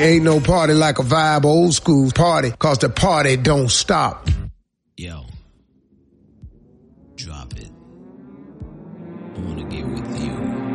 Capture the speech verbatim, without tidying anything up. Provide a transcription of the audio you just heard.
Ain't no party like a vibe old school party, cause the party don't stop. Yo, drop it. I wanna get with you.